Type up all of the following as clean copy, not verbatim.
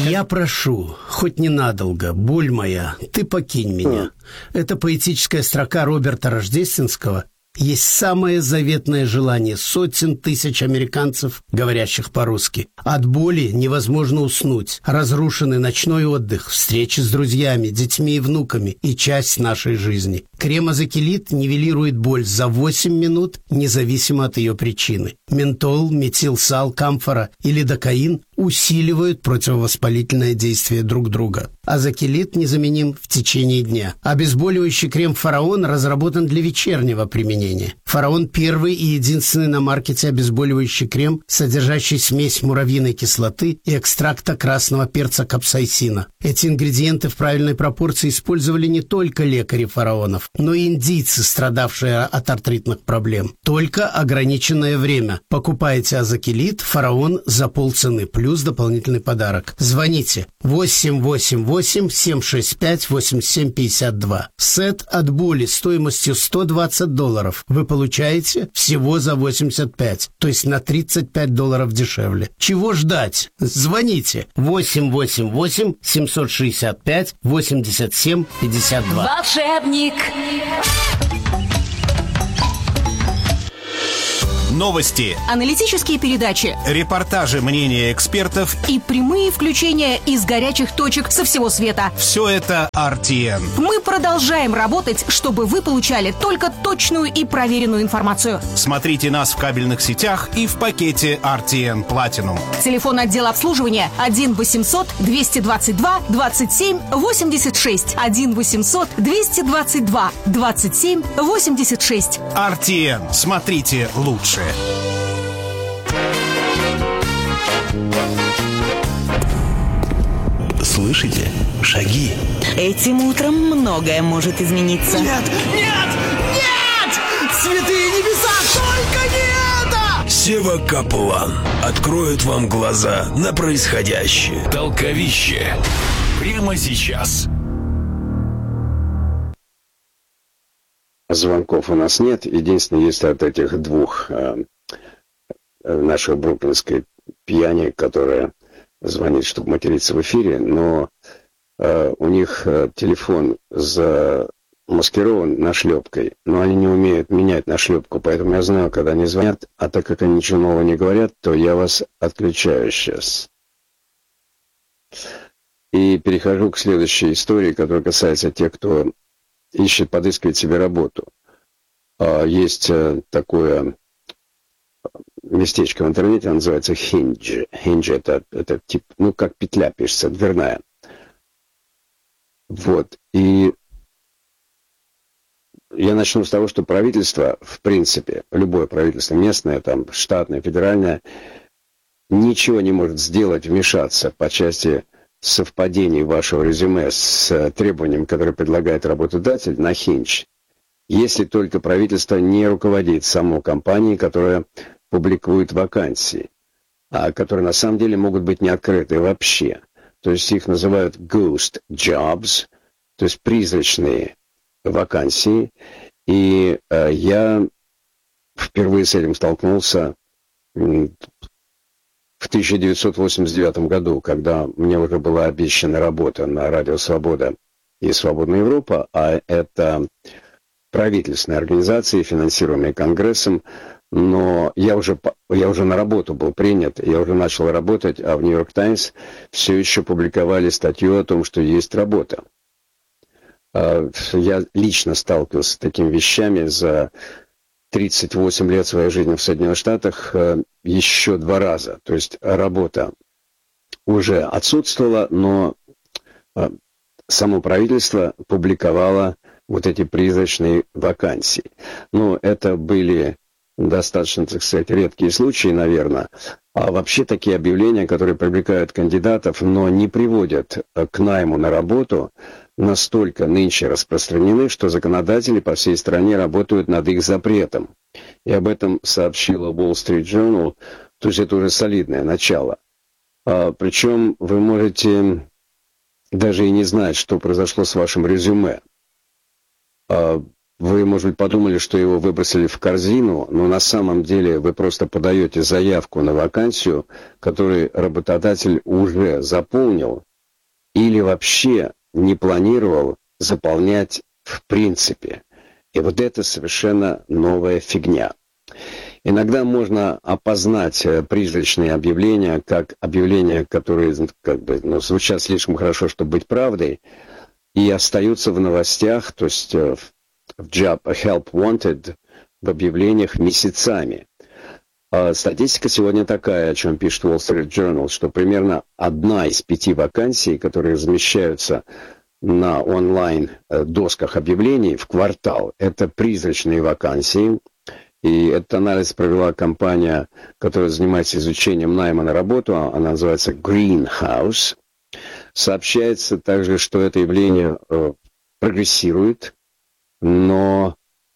Я прошу, хоть ненадолго, боль моя, ты покинь меня. Это поэтическая строка Роберта Рождественского есть самое заветное желание сотен тысяч американцев, говорящих по-русски. От боли невозможно уснуть. Разрушенный ночной отдых, встречи с друзьями, детьми и внуками и часть нашей жизни. Крем-азокилит нивелирует боль за 8 минут, независимо от ее причины. Ментол, метилсал, камфора или докаин усиливают противовоспалительное действие друг друга. Азокилит незаменим в течение дня. Обезболивающий крем «Фараон» разработан для вечернего применения. «Фараон» – первый и единственный на маркете обезболивающий крем, содержащий смесь муравьиной кислоты и экстракта красного перца капсаицина. Эти ингредиенты в правильной пропорции использовали не только лекари фараонов, но и индийцы, страдавшие от артритных проблем. Только ограниченное время. Покупайте азокилит «Фараон» за полцены, плюс дополнительный подарок. Звоните 888-765-8752. Сет от боли стоимостью $120 вы получаете всего за 85, то есть на $35 дешевле. Чего ждать? Звоните 888-765-8752. Волшебник. Новости, Аналитические передачи репортажи, мнения экспертов. и прямые включения из горячих точек со всего света. Все это RTN. Мы продолжаем работать, чтобы вы получали только точную и проверенную информацию. Смотрите нас в кабельных сетях и в пакете RTN Platinum. Телефон отдела обслуживания 1-800-222-27-86. 1-800-222-27-86. RTN. Смотрите лучше. Слышите? Шаги. Этим утром многое может измениться. Нет! Нет! Нет! Святые небеса, только не это! Сева Каплан откроет вам глаза на происходящее. Толковище. Прямо сейчас. Звонков у нас нет. Единственное, есть от этих двух наших бруклинской пьяни, которая звонит, чтобы материться в эфире, но у них телефон замаскирован нашлепкой, но они не умеют менять нашлепку, поэтому я знаю, когда они звонят, а так как они ничего нового не говорят, то я вас отключаю сейчас. И перехожу к следующей истории, которая касается тех, кто подыскивает себе работу. Есть такое местечко в интернете, называется Hinge. Hinge это тип, как петля пишется, дверная. Вот. И я начну с того, что правительство, в принципе, любое правительство, местное, там, штатное, федеральное, ничего не может сделать, вмешаться по части совпадений вашего резюме с требованием, которое предлагает работодатель на Hinge, если только правительство не руководит самой компанией, которая публикует вакансии, а которые на самом деле могут быть не открыты вообще. То есть их называют ghost jobs, то есть призрачные вакансии. И я впервые с этим столкнулся в 1989 году, когда мне уже была обещана работа на Радио Свобода и Свободная Европа, а это правительственные организации, финансируемые Конгрессом, но я уже на работу был принят, я уже начал работать, а в Нью-Йорк Таймс все еще публиковали статью о том, что есть работа. Я лично сталкивался с такими вещами за 38 лет своей жизни в Соединенных Штатах еще 2 раза. То есть работа уже отсутствовала, но само правительство публиковало вот эти призрачные вакансии. Но это были достаточно, так сказать, редкие случаи, наверное. А вообще такие объявления, которые привлекают кандидатов, но не приводят к найму на работу, настолько нынче распространены, что законодатели по всей стране работают над их запретом. И об этом сообщила Wall Street Journal, то есть это уже солидное начало. Причем вы можете даже и не знать, что произошло с вашим резюме. Вы, может быть, подумали, что его выбросили в корзину, но на самом деле вы просто подаете заявку на вакансию, которую работодатель уже заполнил или вообще не планировал заполнять в принципе. И вот это совершенно новая фигня. Иногда можно опознать призрачные объявления как объявления, которые звучат слишком хорошо, чтобы быть правдой, и остаются в новостях, то есть в Job Help Wanted в объявлениях месяцами. Статистика сегодня такая, о чем пишет Wall Street Journal, что примерно 1 из 5 вакансий, которые размещаются на онлайн-досках объявлений в квартал, это призрачные вакансии. И этот анализ провела компания, которая занимается изучением найма на работу, она называется Greenhouse. Сообщается также, что это явление прогрессирует, но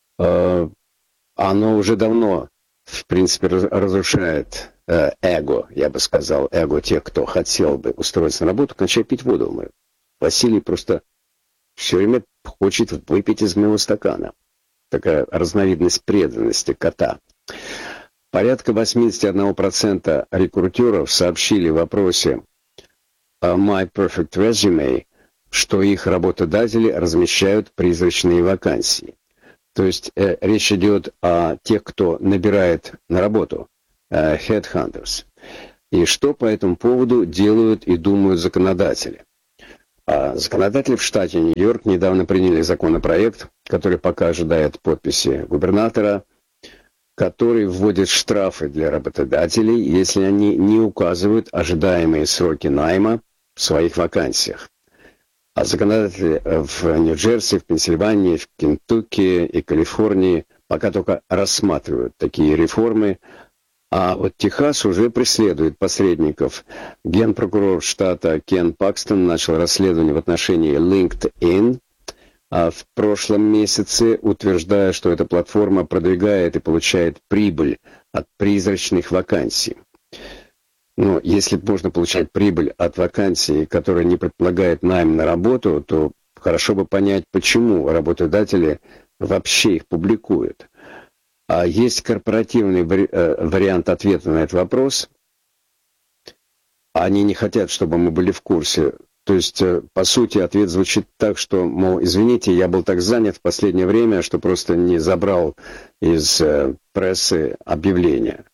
оно уже давно, в принципе, разрушает эго, я бы сказал, эго тех, кто хотел бы устроиться на работу, кончай пить воду. Василий просто все время хочет выпить из моего стакана. Такая разновидность преданности кота. Порядка 81% рекрутеров сообщили в вопросе My Perfect Resume, что их работодатели размещают призрачные вакансии. То есть речь идет о тех, кто набирает на работу, headhunters. И что по этому поводу делают и думают законодатели? Законодатели в штате Нью-Йорк недавно приняли законопроект, который пока ожидает подписи губернатора, который вводит штрафы для работодателей, если они не указывают ожидаемые сроки найма в своих вакансиях. А законодатели в Нью-Джерси, в Пенсильвании, в Кентукки и Калифорнии пока только рассматривают такие реформы, а вот Техас уже преследует посредников. Генпрокурор штата Кен Пакстон начал расследование в отношении LinkedIn в прошлом месяце, утверждая, что эта платформа продвигает и получает прибыль от призрачных вакансий. Но если можно получать прибыль от вакансий, которая не предполагает найм на работу, то хорошо бы понять, почему работодатели вообще их публикуют. А есть корпоративный вариант ответа на этот вопрос. Они не хотят, чтобы мы были в курсе. То есть, по сути, ответ звучит так, что, мол, извините, я был так занят в последнее время, что просто не забрал из прессы объявления.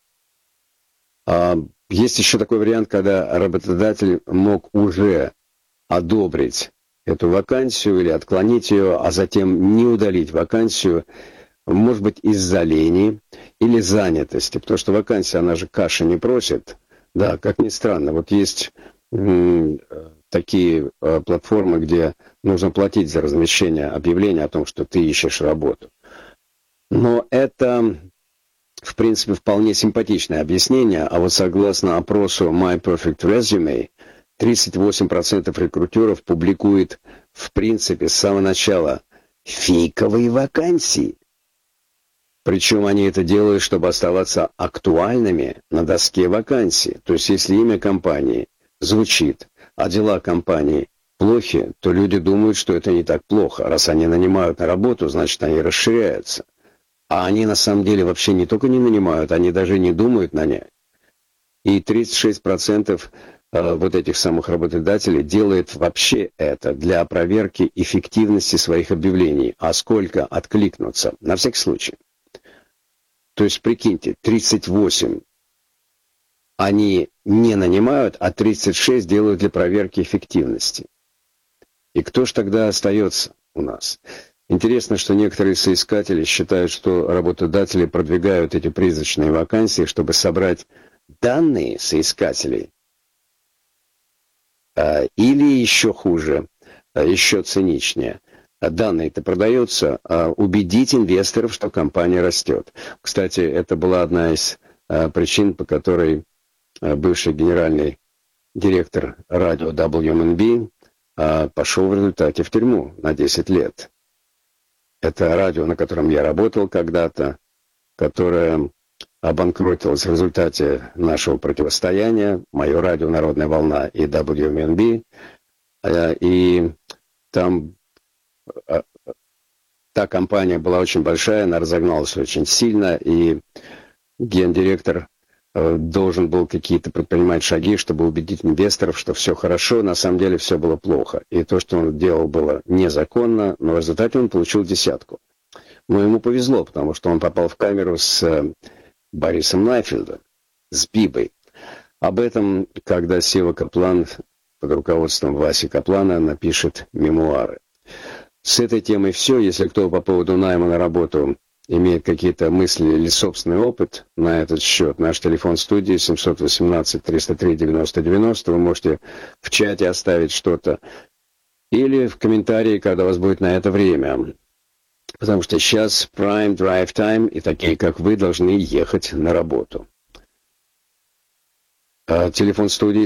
Есть еще такой вариант, когда работодатель мог уже одобрить эту вакансию или отклонить ее, а затем не удалить вакансию, может быть, из-за лени или занятости, потому что вакансия, она же каши не просит. Да, как ни странно, вот есть такие платформы, где нужно платить за размещение объявления о том, что ты ищешь работу. Но это, в принципе, вполне симпатичное объяснение, а вот согласно опросу My Perfect Resume, 38% рекрутеров публикует, в принципе, с самого начала фейковые вакансии. Причем они это делают, чтобы оставаться актуальными на доске вакансий. То есть, если имя компании звучит, а дела компании плохи, то люди думают, что это не так плохо. Раз они нанимают на работу, значит, они расширяются. А они на самом деле вообще не только не нанимают, они даже не думают нанять. И 36% вот этих самых работодателей делает вообще это для проверки эффективности своих объявлений. А сколько откликнутся? На всякий случай. То есть, прикиньте, 38 они не нанимают, а 36 делают для проверки эффективности. И кто ж тогда остается у нас? Интересно, что некоторые соискатели считают, что работодатели продвигают эти призрачные вакансии, чтобы собрать данные соискателей. Или еще хуже, еще циничнее. Данные-то продаются, убедить инвесторов, что компания растет. Кстати, это была одна из причин, по которой бывший генеральный директор радио WMNB пошел в результате в тюрьму на 10 лет. Это радио, на котором я работал когда-то, которое обанкротилось в результате нашего противостояния, мое радио «Народная волна» и WMNB, и там та компания была очень большая, она разогналась очень сильно, и гендиректор должен был какие-то предпринимать шаги, чтобы убедить инвесторов, что все хорошо, на самом деле все было плохо. И то, что он делал, было незаконно, но в результате он получил 10. Но ему повезло, потому что он попал в камеру с Борисом Найфельдом, с Бибой. Об этом, когда Сева Каплан под руководством Васи Каплана напишет мемуары. С этой темой все. Если кто по поводу найма на работу имеет какие-то мысли или собственный опыт на этот счет, наш телефон студии 718-303-90-90. Вы можете в чате оставить что-то или в комментарии, когда у вас будет на это время. Потому что сейчас prime drive time, и такие, как вы, должны ехать на работу. Телефон студии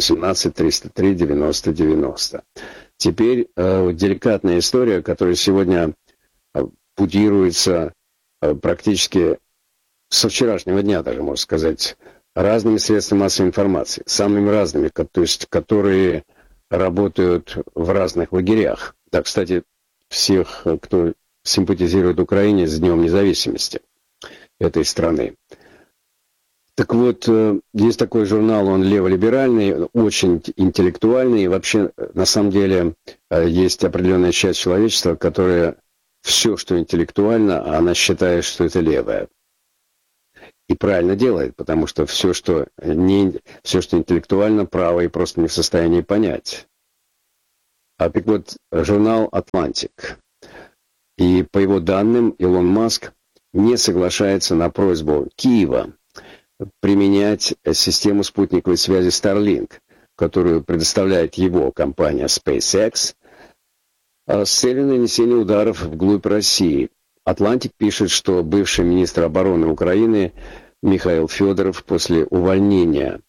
718-303-90-90. Теперь деликатная история, которая сегодня путируется практически со вчерашнего дня, даже можно сказать, разными средствами массовой информации, самыми разными, то есть которые работают в разных лагерях. Да, кстати, всех, кто симпатизирует Украине с Днем независимости этой страны. Так вот, есть такой журнал, он леволиберальный, очень интеллектуальный, и вообще, на самом деле, есть определенная часть человечества, которая все, что интеллектуально, она считает, что это левое. И правильно делает, потому что все, что интеллектуально, правое и просто не в состоянии понять. Так вот, журнал «Атлантик». И по его данным, Илон Маск не соглашается на просьбу Киева применять систему спутниковой связи Starlink, которую предоставляет его компания SpaceX, с целью нанесения ударов вглубь России. «Атлантик» пишет, что бывший министр обороны Украины Михаил Федоров после увольнения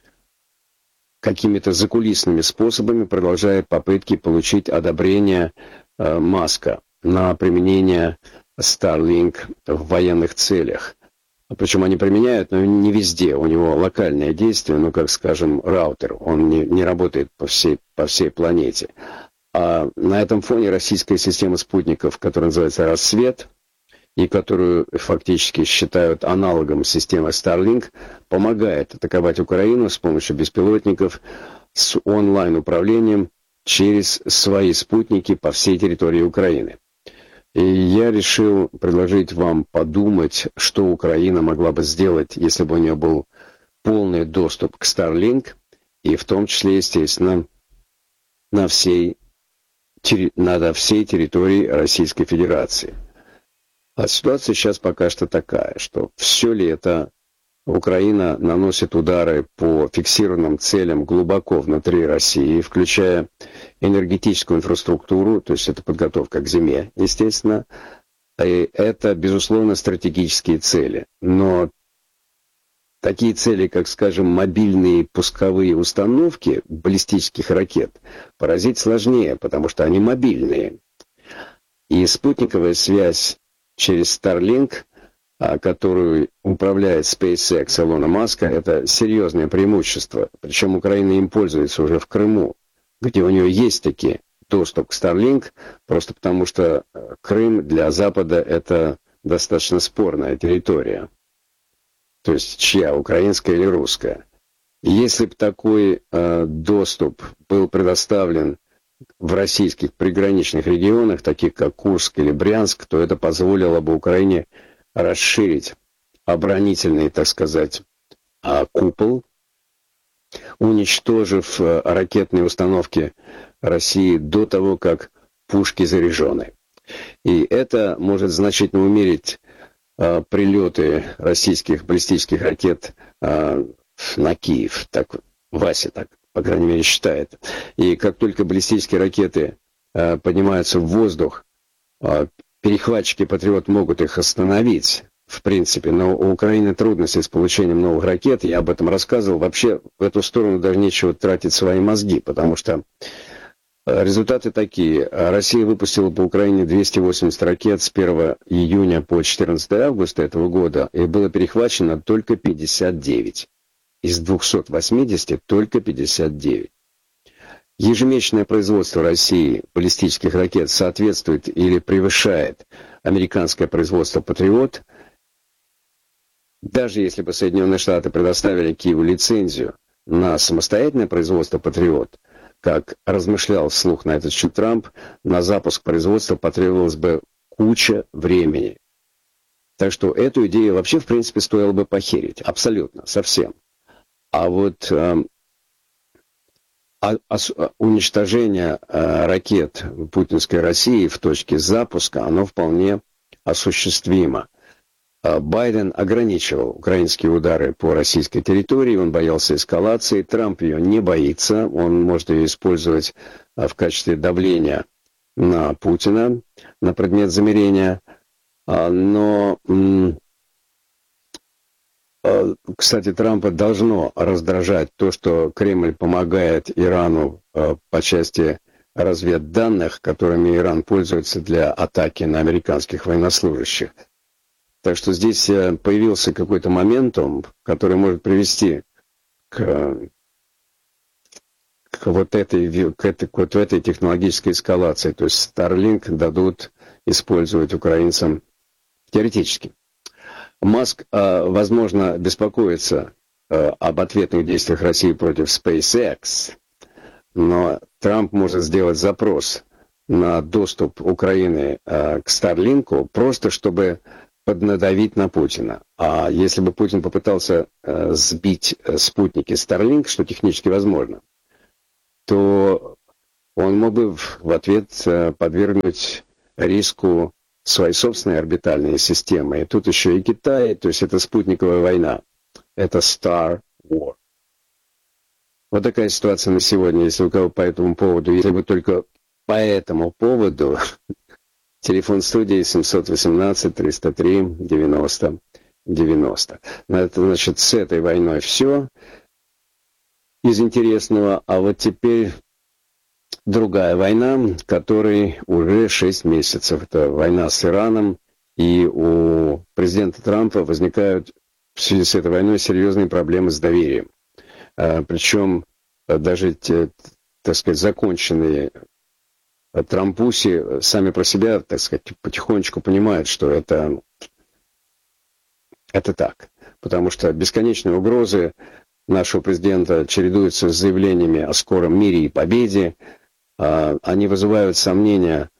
какими-то закулисными способами продолжает попытки получить одобрение Маска на применение Starlink в военных целях. Причем они применяют, но не везде. У него локальное действие, ну, как, скажем, раутер. Он не работает по всей планете. А на этом фоне российская система спутников, которая называется «Рассвет», и которую фактически считают аналогом системы Starlink, помогает атаковать Украину с помощью беспилотников с онлайн-управлением через свои спутники по всей территории Украины. И я решил предложить вам подумать, что Украина могла бы сделать, если бы у нее был полный доступ к Starlink, и в том числе, естественно, на всей территории Российской Федерации. А ситуация сейчас пока что такая, что все лето Украина наносит удары по фиксированным целям глубоко внутри России, включая энергетическую инфраструктуру, то есть это подготовка к зиме, естественно. И это, безусловно, стратегические цели. Но такие цели, как, скажем, мобильные пусковые установки баллистических ракет, поразить сложнее, потому что они мобильные. И спутниковая связь через Starlink, которую управляет SpaceX Илона Маска, это серьезное преимущество. Причем Украина им пользуется уже в Крыму, где у нее есть таки доступ к Starlink, просто потому что Крым для Запада это достаточно спорная территория. То есть чья, украинская или русская. Если бы такой доступ был предоставлен в российских приграничных регионах, таких как Курск или Брянск, то это позволило бы Украине расширить оборонительный, так сказать, купол, уничтожив ракетные установки России до того, как пушки заряжены. И это может значительно умерить прилеты российских баллистических ракет на Киев. Так Вася так, по крайней мере, считает. И как только баллистические ракеты поднимаются в воздух, перехватчики «Патриот» могут их остановить, в принципе, но у Украины трудности с получением новых ракет. Я об этом рассказывал. Вообще, в эту сторону даже нечего тратить свои мозги, потому что результаты такие. Россия выпустила по Украине 280 ракет с 1 июня по 14 августа этого года, и было перехвачено только 59. Из 280 только 59. ежемесячное производство России баллистических ракет соответствует или превышает американское производство «Патриот», даже если бы Соединенные Штаты предоставили Киеву лицензию на самостоятельное производство «Патриот», как размышлял вслух на этот счет Трамп, на запуск производства потребовалось бы куча времени. Так что эту идею вообще, в принципе, стоило бы похерить. Абсолютно, совсем. А вот уничтожение ракет путинской России в точке запуска, оно вполне осуществимо. Байден ограничивал украинские удары по российской территории, он боялся эскалации, Трамп ее не боится, он может ее использовать в качестве давления на Путина, на предмет замирения. Но, кстати, Трампа должно раздражать то, что Кремль помогает Ирану по части разведданных, которыми Иран пользуется для атаки на американских военнослужащих. Так что здесь появился какой-то моментум, который может привести к вот этой технологической эскалации. То есть Starlink дадут использовать украинцам теоретически. Маск, возможно, беспокоится об ответных действиях России против SpaceX, но Трамп может сделать запрос на доступ Украины к Starlink, просто чтобы поднадавить на Путина. А если бы Путин попытался сбить спутники Starlink, что технически возможно, то он мог бы в ответ подвергнуть риску свои собственные орбитальные системы. И тут еще и Китай, то есть это спутниковая война. Это Star War. Вот такая ситуация на сегодня. Если у кого по этому поводу, если бы только по этому поводу, телефон студии 718-303-90-90. Это значит, с этой войной все из интересного. А вот теперь другая война, которой уже 6 месяцев. Это война с Ираном. И у президента Трампа возникают в связи с этой войной серьезные проблемы с доверием. Причем даже те, так сказать, законченные трампуси сами про себя, так сказать, потихонечку понимают, что это так. Потому что бесконечные угрозы нашего президента чередуются с заявлениями о скором мире и победе. Они вызывают сомнения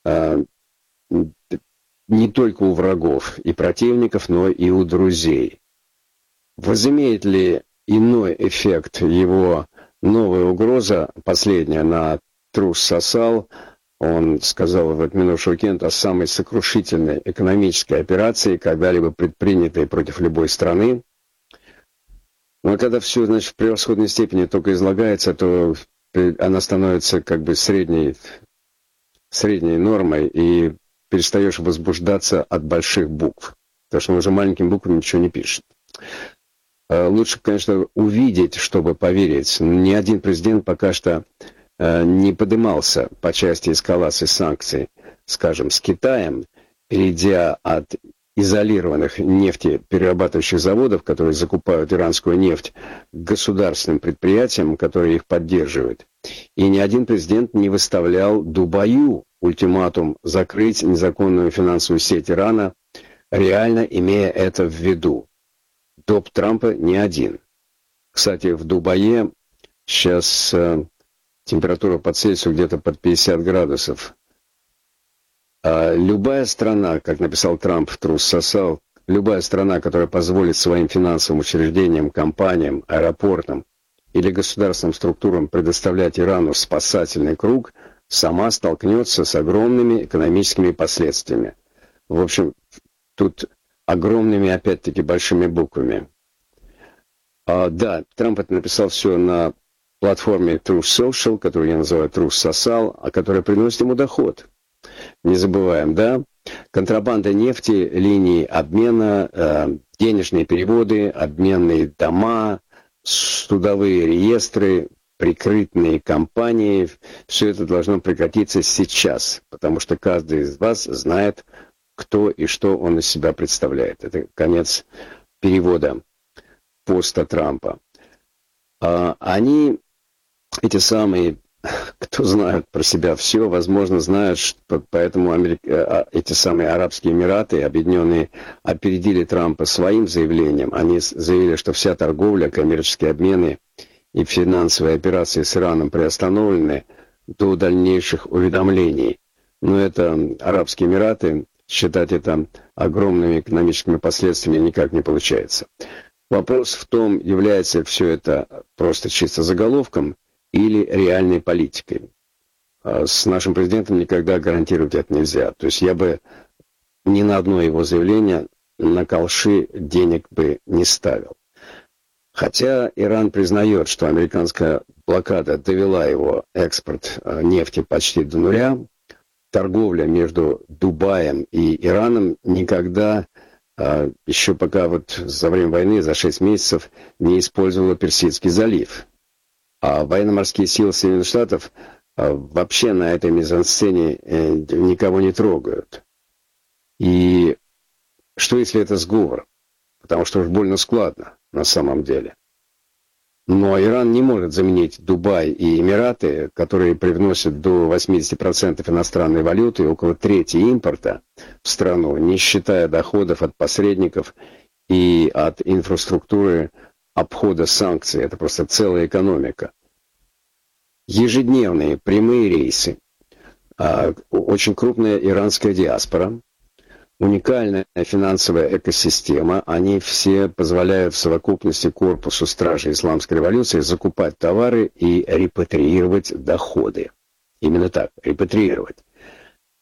не только у врагов и противников, но и у друзей. Возымеет ли иной эффект его новая угроза, последняя, на Трус Сосал? Он сказал в этот минувший уикенд о самой сокрушительной экономической операции, когда-либо предпринятой против любой страны. Но когда все, значит, в превосходной степени только излагается, то она становится как бы средней нормой, и перестаешь возбуждаться от больших букв. Потому что он уже маленькими буквами ничего не пишет. Лучше, конечно, увидеть, чтобы поверить. Ни один президент пока что не поднимался по части эскалации санкций, скажем, с Китаем, перейдя от изолированных нефтеперерабатывающих заводов, которые закупают иранскую нефть, к государственным предприятиям, которые их поддерживают. И ни один президент не выставлял Дубаю ультиматум закрыть незаконную финансовую сеть Ирана, реально имея это в виду. Доп. Трампа не один. Кстати, в Дубае сейчас температура по Цельсию где-то под 50 градусов. Любая страна, как написал Трамп в Трус Сосал, любая страна, которая позволит своим финансовым учреждениям, компаниям, аэропортам или государственным структурам предоставлять Ирану спасательный круг, сама столкнется с огромными экономическими последствиями. В общем, тут огромными, опять-таки, большими буквами. Да, Трамп это написал все на платформе Truth Social, которую я называю Truth Social, а которая приносит ему доход. Не забываем, да? Контрабанда нефти, линии обмена, денежные переводы, обменные дома, судовые реестры, прикрытные компании. Все это должно прекратиться сейчас, потому что каждый из вас знает, кто и что он из себя представляет. Это конец перевода поста Трампа. Они, эти самые кто знают про себя все, возможно, знают, что поэтому эти самые Арабские Эмираты, объединенные, опередили Трампа своим заявлением. Они заявили, что вся торговля, коммерческие обмены и финансовые операции с Ираном приостановлены до дальнейших уведомлений. Но это Арабские Эмираты, считать это огромными экономическими последствиями никак не получается. Вопрос в том, является все это просто чисто заголовком или реальной политикой. С нашим президентом никогда гарантировать это нельзя. То есть я бы ни на одно его заявление на колши денег бы не ставил. Хотя Иран признает, что американская блокада довела его экспорт нефти почти до нуля, торговля между Дубаем и Ираном никогда, еще пока вот за время войны, за 6 месяцев, не использовала Персидский залив. А военно-морские силы Соединенных Штатов вообще на этой мизансцене никого не трогают. И что если это сговор? Потому что уж больно складно на самом деле. Но Иран не может заменить Дубай и Эмираты, которые привносят до 80% иностранной валюты и около трети импорта в страну, не считая доходов от посредников и от инфраструктуры обхода санкций. Это просто целая экономика. Ежедневные прямые рейсы, очень крупная иранская диаспора, уникальная финансовая экосистема, они все позволяют в совокупности корпусу стражей исламской революции закупать товары и репатриировать доходы. Именно так, репатриировать.